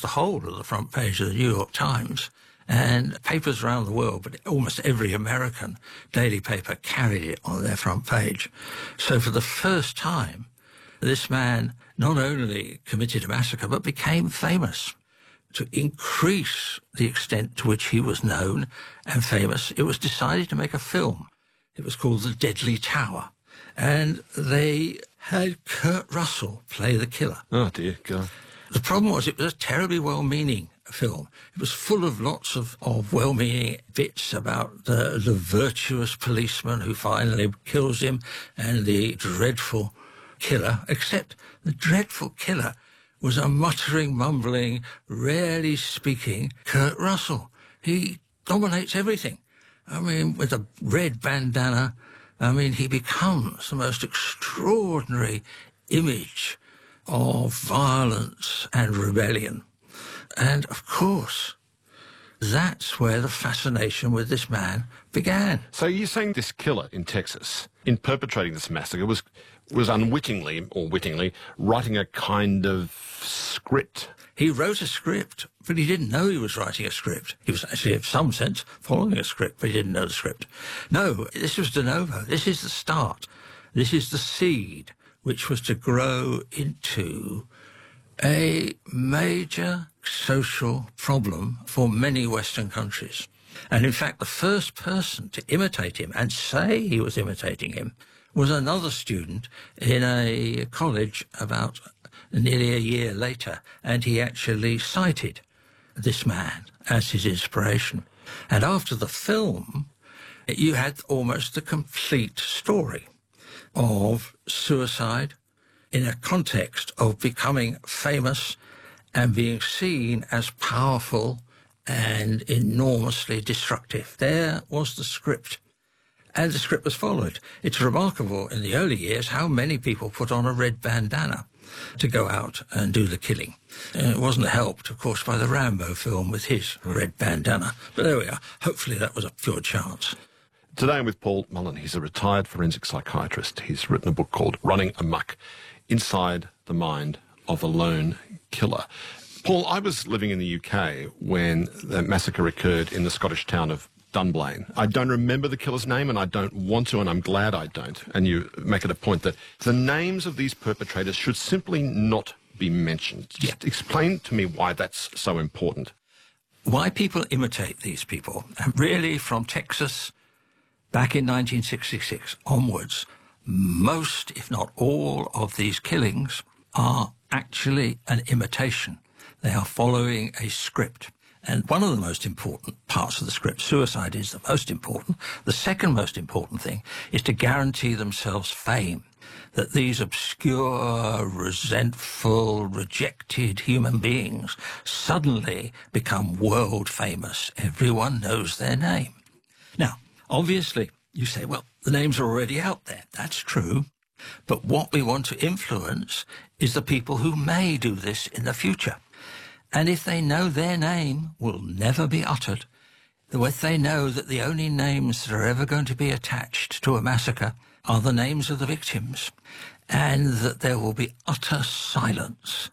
the whole of the front page of the New York Times. And papers around the world, but almost every American daily paper carried it on their front page. So for the first time, this man not only committed a massacre, but became famous. To increase the extent to which he was known and famous, it was decided to make a film. It was called The Deadly Tower. And they had Kurt Russell play the killer. Oh, dear God. The problem was it was a terribly well-meaning film. It was full of lots of well-meaning bits about the virtuous policeman who finally kills him and the dreadful killer, except the dreadful killer was a muttering, mumbling, rarely speaking Kurt Russell. He dominates everything. I mean, with a red bandana, he becomes the most extraordinary image of violence and rebellion. And, of course, that's where the fascination with this man began. So you're saying this killer in Texas, in perpetrating this massacre, was unwittingly or wittingly writing a kind of script? He wrote a script, but he didn't know he was writing a script. He was actually, in some sense, following a script, but he didn't know the script. No, this was de novo. This is the start. This is the seed which was to grow into a major social problem for many Western countries. And in fact, the first person to imitate him and say he was imitating him was another student in a college about nearly a year later, and he actually cited this man as his inspiration. And after the film, you had almost the complete story of suicide in a context of becoming famous and being seen as powerful and enormously destructive. There was the script, and the script was followed. It's remarkable in the early years how many people put on a red bandana to go out and do the killing. It wasn't helped, of course, by the Rambo film with his red bandana. But there we are. Hopefully that was a pure chance. Today I'm with Paul Mullen. He's a retired forensic psychiatrist. He's written a book called Running Amok: Inside the Mind of a Lone Killer. Paul, I was living in the UK when the massacre occurred in the Scottish town of Dunblane. I don't remember the killer's name, and I don't want to, and I'm glad I don't. And you make it a point that the names of these perpetrators should simply not be mentioned. Just explain to me why that's so important. Why people imitate these people, and really from Texas back in 1966 onwards, most, if not all, of these killings are actually an imitation. They are following a script. And one of the most important parts of the script, suicide is the most important. The second most important thing is to guarantee themselves fame, that these obscure, resentful, rejected human beings suddenly become world famous. Everyone knows their name. Now, obviously, you say, well, the names are already out there. That's true. But what we want to influence is the people who may do this in the future. And if they know their name will never be uttered, if they know that the only names that are ever going to be attached to a massacre are the names of the victims, and that there will be utter silence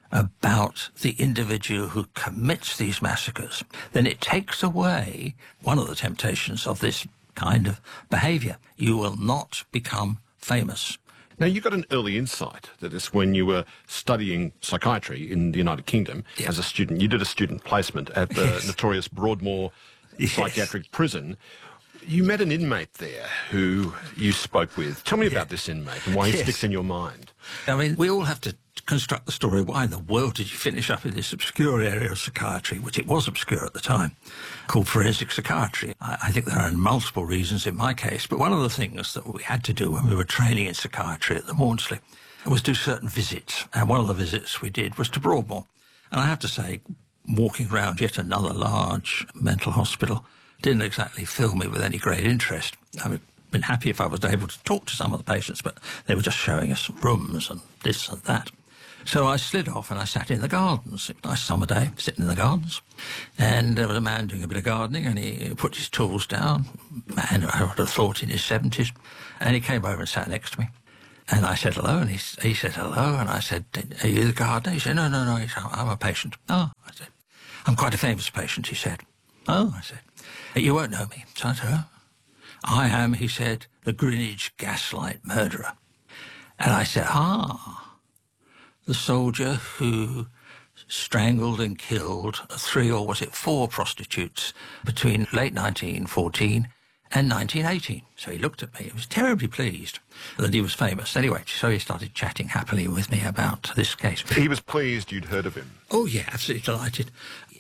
about the individual who commits these massacres, then it takes away one of the temptations of this kind of behaviour. You will not become famous. Now, you got an early insight that is when you were studying psychiatry in the United Kingdom as a student. You did a student placement at the notorious Broadmoor psychiatric prison. You met an inmate there who you spoke with. Tell me about this inmate and why he sticks in your mind. I mean, we all have to construct the story. Why in the world did you finish up in this obscure area of psychiatry, which it was obscure at the time, called forensic psychiatry? I think there are multiple reasons in my case, but one of the things that we had to do when we were training in psychiatry at the Maudsley was do certain visits. And one of the visits we did was to Broadmoor. And I have to say, walking around yet another large mental hospital didn't exactly fill me with any great interest. I would have been happy if I was able to talk to some of the patients, but they were just showing us rooms and this and that. So I slid off and I sat in the gardens. It was a nice summer day, sitting in the gardens. And there was a man doing a bit of gardening, and he put his tools down. Man, I would have thought in his 70s. And he came over and sat next to me. And I said hello, and he said hello, and I said, "Are you the gardener?" He said, "No, no, no." He said, "I'm a patient." "Oh," I said, "I'm quite a famous patient," he said. "Oh," I said, "You won't know me." So I said, "Oh." "I am," he said, "the Greenwich gaslight murderer." And I said, the soldier who strangled and killed 3 or was it 4 prostitutes between late 1914 and 1918. So he looked at me. He was terribly pleased that he was famous. Anyway, so he started chatting happily with me about this case. He was pleased you'd heard of him. Oh, yeah, absolutely delighted.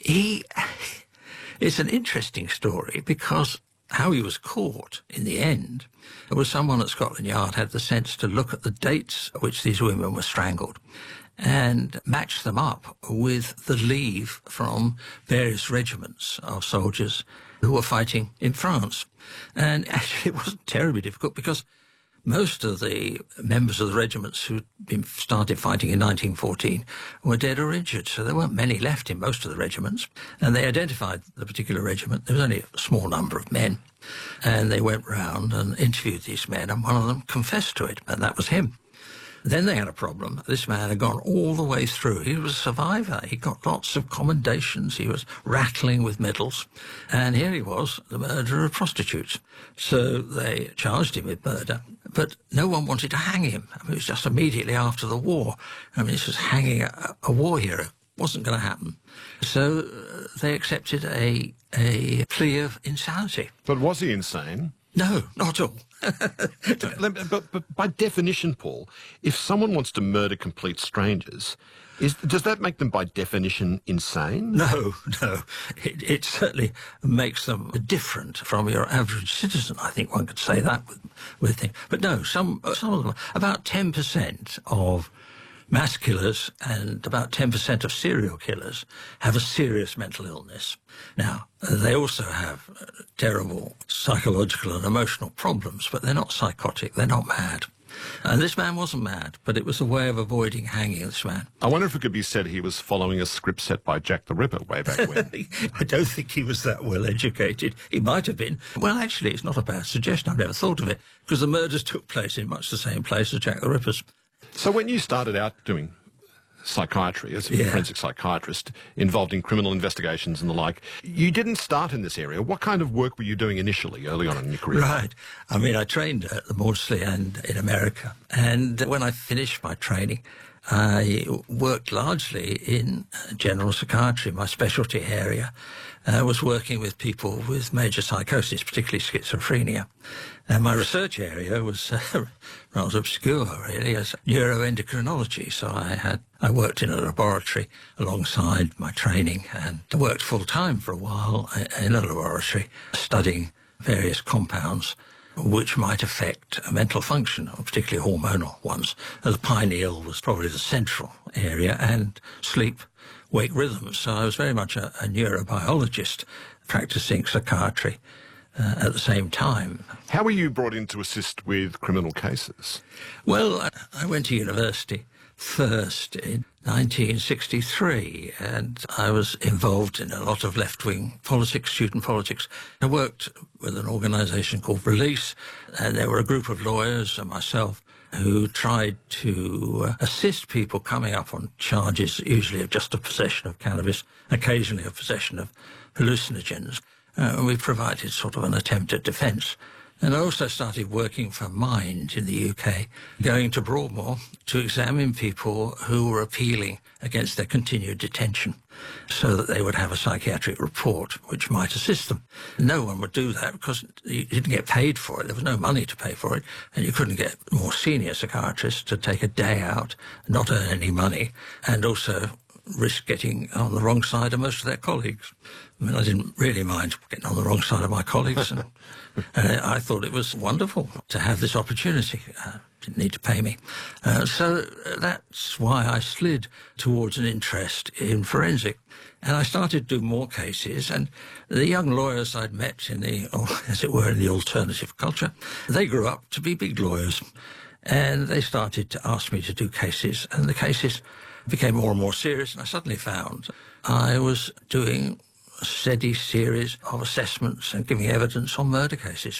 It's an interesting story because how he was caught in the end was someone at Scotland Yard had the sense to look at the dates at which these women were strangled and match them up with the leave from various regiments of soldiers who were fighting in France. And actually it wasn't terribly difficult because most of the members of the regiments who'd been started fighting in 1914 were dead or injured, so there weren't many left in most of the regiments. And they identified the particular regiment. There was only a small number of men. And they went round and interviewed these men, and one of them confessed to it, and that was him. Then they had a problem. This man had gone all the way through. He was a survivor. He got lots of commendations. He was rattling with medals. And here he was, the murderer of prostitutes. So they charged him with murder. But no one wanted to hang him. I mean, it was just immediately after the war. I mean, this was hanging a war hero. It wasn't going to happen. So they accepted a plea of insanity. But was he insane? No, not at all. But by definition, Paul, if someone wants to murder complete strangers, does that make them by definition insane? No. It certainly makes them different from your average citizen. I think one could say that with things. But no, some of them, about 10% of mass killers and about 10% of serial killers have a serious mental illness. Now, they also have terrible psychological and emotional problems, but they're not psychotic, they're not mad. And this man wasn't mad, but it was a way of avoiding hanging this man. I wonder if it could be said he was following a script set by Jack the Ripper way back when. I don't think he was that well educated. He might have been. Well, actually, it's not a bad suggestion. I've never thought of it, because the murders took place in much the same place as Jack the Ripper's. So when you started out doing psychiatry as a forensic psychiatrist involved in criminal investigations and the like, you didn't start in this area. What kind of work were you doing initially, early on in your career? Right. I mean, I trained at the Maudsley and in America. And when I finished my training, I worked largely in general psychiatry. My specialty area was working with people with major psychosis, particularly schizophrenia. And my research area was rather obscure, really, as neuroendocrinology. So I worked in a laboratory alongside my training and worked full-time for a while in a laboratory studying various compounds which might affect mental function, particularly hormonal ones. The pineal was probably the central area, and sleep-wake rhythms. So I was very much a neurobiologist practicing psychiatry at the same time. How were you brought in to assist with criminal cases? Well, I went to university first in 1963, and I was involved in a lot of left-wing politics, student politics. I worked with an organisation called Release, and there were a group of lawyers and myself who tried to assist people coming up on charges, usually of just a possession of cannabis, occasionally a possession of hallucinogens. We provided sort of an attempt at defence. And I also started working for Mind in the UK, going to Broadmoor to examine people who were appealing against their continued detention so that they would have a psychiatric report which might assist them. No one would do that because you didn't get paid for it. There was no money to pay for it, and you couldn't get more senior psychiatrists to take a day out, not earn any money, and also risk getting on the wrong side of most of their colleagues. I mean, I didn't really mind getting on the wrong side of my colleagues. And I thought it was wonderful to have this opportunity. Didn't need to pay me. So that's why I slid towards an interest in forensic. And I started to do more cases. And the young lawyers I'd met in the, as it were, in the alternative culture, they grew up to be big lawyers. And they started to ask me to do cases. And the cases became more and more serious. And I suddenly found I was doing a steady series of assessments and giving evidence on murder cases.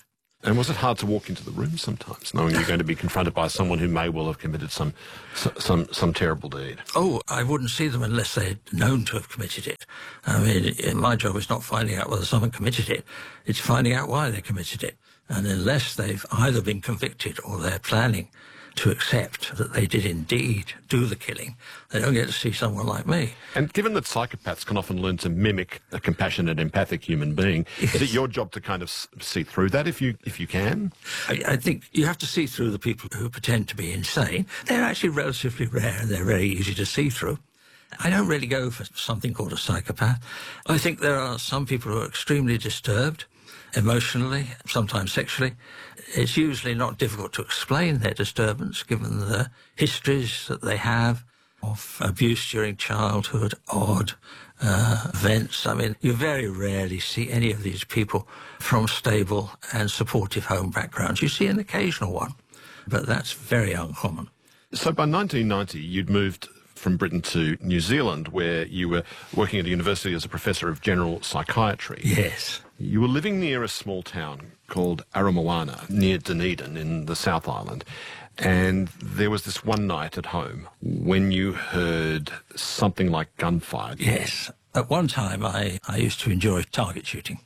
And was it hard to walk into the room sometimes, knowing you're going to be confronted by someone who may well have committed some terrible deed? Oh, I wouldn't see them unless they're known to have committed it. I mean, my job is not finding out whether someone committed it. It's finding out why they committed it. And unless they've either been convicted or they're planning to accept that they did indeed do the killing, they don't get to see someone like me. And given that psychopaths can often learn to mimic a compassionate, empathic human being, yes. Is it your job to kind of see through that if you can? I think you have to see through the people who pretend to be insane. They're actually relatively rare and they're very easy to see through. I don't really go for something called a psychopath. I think there are some people who are extremely disturbed emotionally, sometimes sexually. It's usually not difficult to explain their disturbance given the histories that they have of abuse during childhood, odd events. I mean, you very rarely see any of these people from stable and supportive home backgrounds. You see an occasional one, but that's very uncommon. So by 1990, you'd moved from Britain to New Zealand, where you were working at a university as a professor of general psychiatry. Yes. You were living near a small town called Aramoana, near Dunedin in the South Island. And there was this one night at home when you heard something like gunfire. Yes. At one time, I used to enjoy target shooting.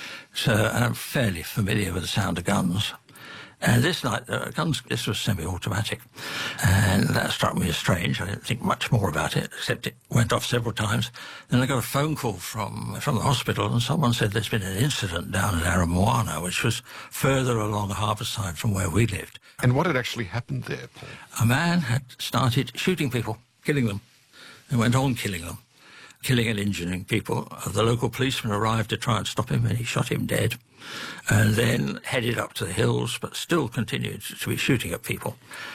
And I'm fairly familiar with the sound of guns. And this night, this was semi-automatic, and that struck me as strange. I didn't think much more about it, except it went off several times. Then I got a phone call from the hospital, and someone said there's been an incident down at Aramoana, which was further along Harbourside from where we lived. And what had actually happened there, Paul? A man had started shooting people, killing them, and went on killing them, killing and injuring people. The local policeman arrived to try and stop him, and he shot him dead. And then headed up to the hills, but still continued to be shooting at people.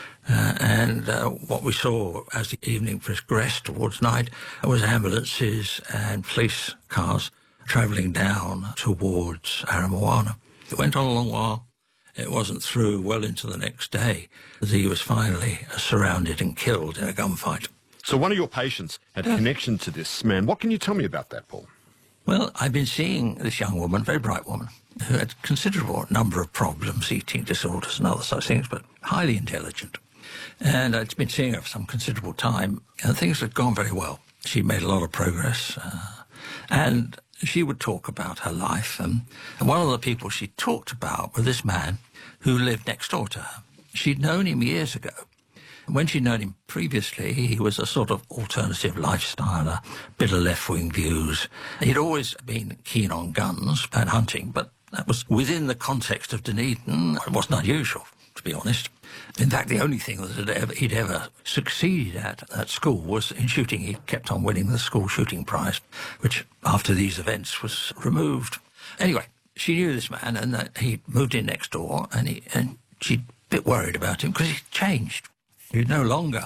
What we saw as the evening progressed towards night was ambulances and police cars travelling down towards Aramoana. It went on a long while. It wasn't through well into the next day that he was finally surrounded and killed in a gunfight. So one of your patients had a connection to this man. What can you tell me about that, Paul? Well, I've been seeing this young woman, very bright woman, who had a considerable number of problems, eating disorders and other such things, but highly intelligent. And I'd been seeing her for some considerable time, and things had gone very well. She made a lot of progress, and she would talk about her life. And one of the people she talked about was this man who lived next door to her. She'd known him years ago. When she'd known him previously, he was a sort of alternative lifestyle, a bit of left-wing views. He'd always been keen on guns and hunting, but that was within the context of Dunedin. It wasn't unusual, to be honest. In fact, the only thing that he'd ever succeeded at school was in shooting. He kept on winning the school shooting prize, which after these events was removed. Anyway, she knew this man, and he moved in next door, and she'd a bit worried about him because he'd changed. He no longer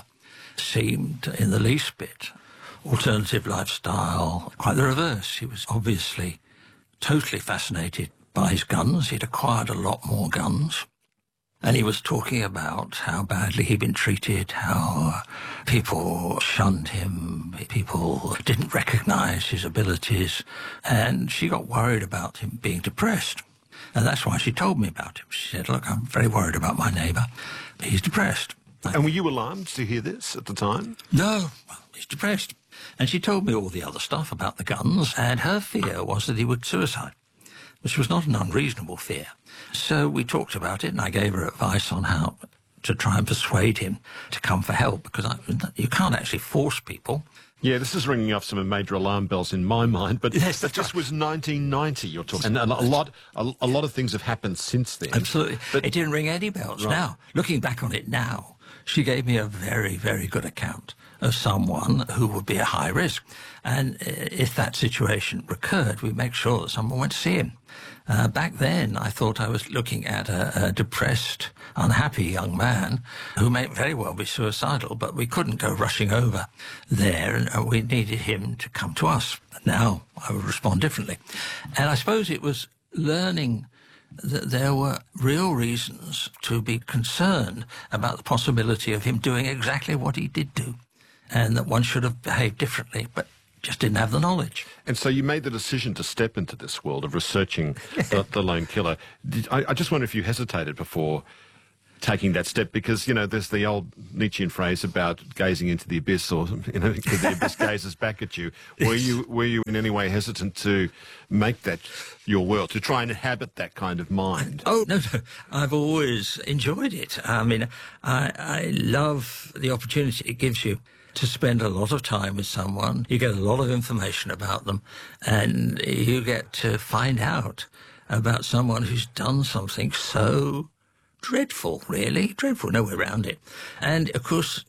seemed in the least bit alternative lifestyle, quite the reverse. He was obviously totally fascinated by his guns. He'd acquired a lot more guns. And he was talking about how badly he'd been treated, how people shunned him, people didn't recognise his abilities. And she got worried about him being depressed. And that's why she told me about him. She said, look, I'm very worried about my neighbour. He's depressed. And were you alarmed to hear this at the time? No, well, he's depressed. And she told me all the other stuff about the guns, and her fear was that he would suicide, which was not an unreasonable fear. So we talked about it, and I gave her advice on how to try and persuade him to come for help, because you can't actually force people. Yeah, this is ringing off some major alarm bells in my mind, but yes, this was 1990 you're talking, and a lot of things have happened since then. Absolutely. But it didn't ring any bells. Right. Now, looking back on it now, she gave me a very, very good account of someone who would be at high risk. And if that situation recurred, we'd make sure that someone went to see him. Back then, I thought I was looking at a depressed, unhappy young man who may very well be suicidal, but we couldn't go rushing over there, and we needed him to come to us. Now, I would respond differently. And I suppose it was learning that there were real reasons to be concerned about the possibility of him doing exactly what he did do, and that one should have behaved differently. But just didn't have the knowledge. And so you made the decision to step into this world of researching the lone killer. I just wonder if you hesitated before taking that step, because, you know, there's the old Nietzschean phrase about gazing into the abyss, or, you know, the abyss gazes back at you. Were you in any way hesitant to make that your world, to try and inhabit that kind of mind? Oh, no. I've always enjoyed it. I mean, I love the opportunity it gives you to spend a lot of time with someone. You get a lot of information about them, and you get to find out about someone who's done something so dreadful, really. Dreadful, no way around it. And, of course,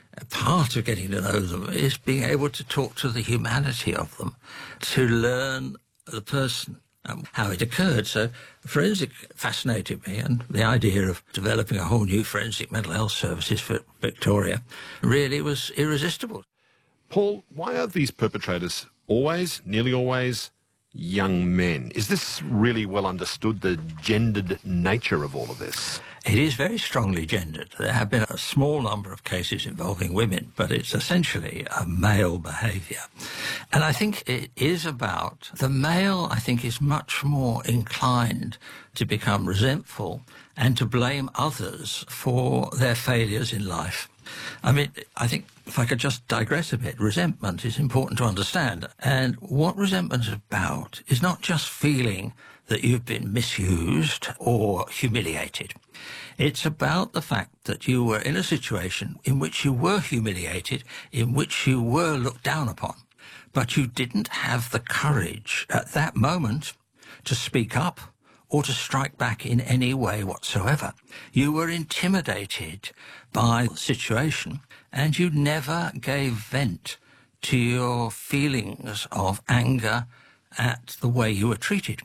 part of getting to know them is being able to talk to the humanity of them, to learn the person, how it occurred. So forensic fascinated me, and the idea of developing a whole new forensic mental health services for Victoria really was irresistible. Paul, why are these perpetrators nearly always, young men? Is this really well understood, the gendered nature of all of this? It is very strongly gendered. There have been a small number of cases involving women, but it's essentially a male behaviour. And I think it is about the male, I think, is much more inclined to become resentful and to blame others for their failures in life. I mean, I think if I could just digress a bit, resentment is important to understand. And what resentment is about is not just feeling that you've been misused or humiliated. It's about the fact that you were in a situation in which you were humiliated, in which you were looked down upon, but you didn't have the courage at that moment to speak up or to strike back in any way whatsoever. You were intimidated by the situation, and you never gave vent to your feelings of anger at the way you were treated.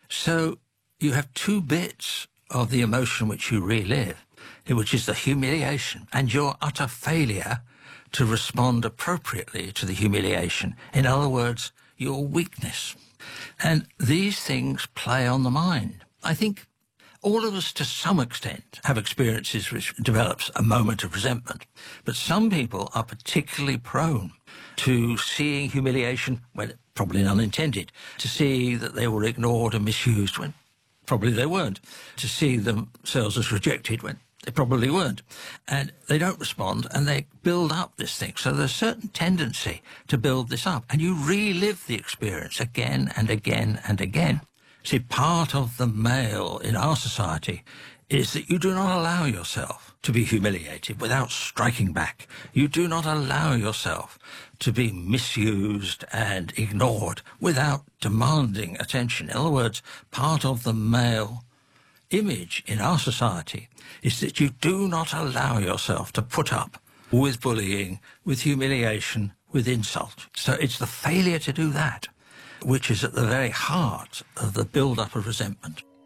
So you have two bits of the emotion which you relive, which is the humiliation and your utter failure to respond appropriately to the humiliation. In other words, your weakness. And these things play on the mind. I think all of us, to some extent, have experiences which develops a moment of resentment. But some people are particularly prone to seeing humiliation when probably unintended, to see that they were ignored and misused when probably they weren't, to see themselves as rejected when they probably weren't. And they don't respond, and they build up this thing. So there's a certain tendency to build this up, and you relive the experience again and again and again. See, part of the male in our society is that you do not allow yourself to be humiliated without striking back. You do not allow yourself to be misused and ignored without demanding attention. In other words, part of the male image in our society is that you do not allow yourself to put up with bullying, with humiliation, with insult. So it's the failure to do that which is at the very heart of the build-up of resentment.